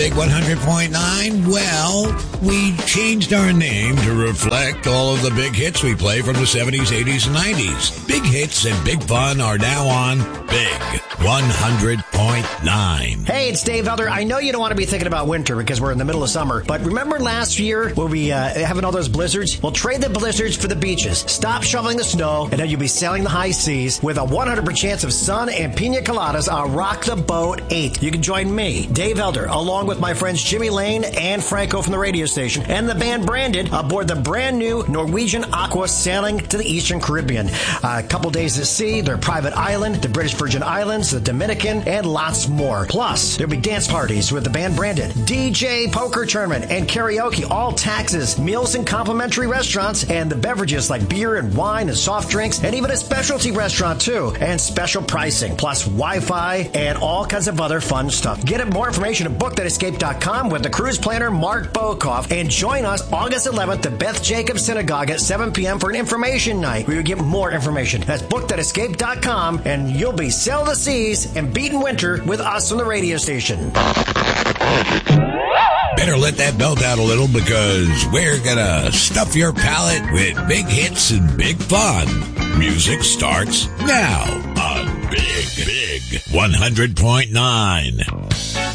Big 100.9, well, we changed our name to reflect all of the big hits we play from the 70s, 80s, and 90s. Big hits and big fun are now on Big 100.9. Hey, it's Dave Elder. I know you don't want to be thinking about winter because we're in the middle of summer, but remember last year where we having all those blizzards? Well, trade the blizzards for the beaches. Stop shoveling the snow, and then you'll be sailing the high seas with a 100% chance of sun and pina coladas on Rock the Boat 8. You can join me, Dave Elder, along with my friends Jimmy Lane and Franco from the radio station, and the band Branded aboard the brand new Norwegian Aqua sailing to the Eastern Caribbean. A couple days at sea, their private island, the British Virgin Islands, the Dominican, and lots more. Plus, there'll be dance parties with the band Branded, DJ, poker tournament, and karaoke, all taxes, meals in complimentary restaurants, and the beverages like beer and wine and soft drinks, and even a specialty restaurant too, and special pricing, plus Wi-Fi and all kinds of other fun stuff. Get more information at book.escape.com with the cruise planner Mark Bokoff, and join us August 11th at Beth Jacobs Synagogue at 7 p.m. for an information night. We will get more information. That's book.escape.com, and you'll be sailing the seas and beating winter with us on the radio station. Better let that belt out a little because we're gonna stuff your palate with big hits and big fun. Music starts now on Big 100.9.